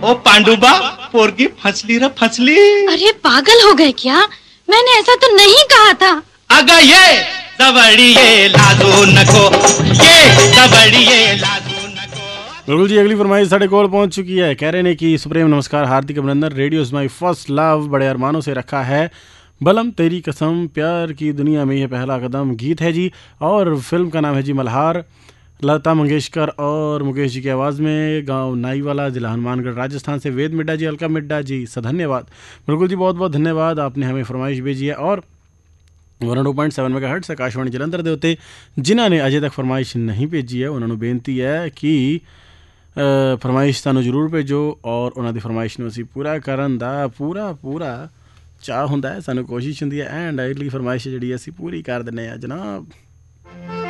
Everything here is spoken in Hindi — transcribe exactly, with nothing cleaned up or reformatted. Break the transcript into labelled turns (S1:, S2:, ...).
S1: ओ पांडुबा पोरगी फसली रे फसली।
S2: अरे पागल हो गए क्या? मैंने ऐसा तो नहीं कहा था।
S1: अगा ये दबड़िए लादू नको, ये दबड़िए लादू नको।
S3: बिल्कुल जी, अगली फरमाइश साढ़े कोल पहुंच चुकी है। कह रहे ने कि सुप्रीम नमस्कार, हार्दिक अभिनंदन, radio is my first love, बड़े अरमानों से रखा है बलम तेरी कसम, प्यार की दुनिया में यह पहला कदम गीत है जी, और फिल्म का नाम है जी मल्हार, लता मंगेशकर और मुकेश जी की आवाज़ में, गांव नाईवाला, जिला हनुमानगढ़, राजस्थान से वेद मिड्डा जी, अलका मिड्डा जी, धन्यवाद। बिल्कुल जी, बहुत बहुत धन्यवाद, आपने हमें फरमाइश भेजी है। और one two point seven mega hertz Akashvani Jalandhar ਦੇ ਉੱਤੇ ਜਿਨ੍ਹਾਂ ਨੇ ਅਜੇ ਤੱਕ ਫਰਮਾइश नहीं भेजी है ਉਹਨਾਂ ਨੂੰ ਬੇਨਤੀ ਹੈ ਕਿ ਫਰਮਾइश ਤੁਹਾਨੂੰ ਜ਼ਰੂਰ ਭੇਜੋ, ਔਰ ਉਹਨਾਂ ਦੀ ਫਰਮਾइश ਨੂੰ ਅਸੀਂ ਪੂਰਾ ਕਰਨ ਦਾ ਪੂਰਾ ਪੂਰਾ ਚਾਹ ਹੁੰਦਾ ਹੈ, ਸਾਨੂੰ ਕੋਸ਼ਿਸ਼ ਹੁੰਦੀ ਹੈ, ਐਂਡ ਅਗਲੀ ਫਰਮਾइश ਜਿਹੜੀ ਅਸੀਂ ਪੂਰੀ ਕਰ ਦਿੰਦੇ ਹਾਂ ਜਨਾਬ।